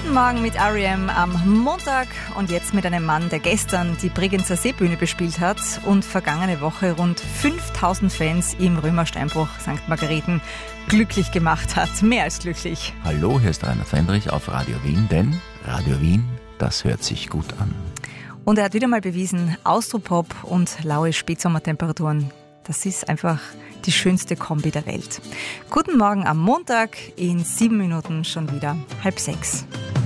Guten Morgen mit R.E.M. am Montag und jetzt mit einem Mann, der gestern die Bregenzer Seebühne bespielt hat und vergangene Woche rund 5000 Fans im Römersteinbruch St. Margareten glücklich gemacht hat. Mehr als glücklich. Hallo, hier ist Rainer Fendrich auf Radio Wien, denn Radio Wien, das hört sich gut an. Und er hat wieder mal bewiesen, Austropop und laue Spätsommertemperaturen, das ist einfach die schönste Kombi der Welt. Guten Morgen am Montag, in 7 Minuten schon wieder 5:30.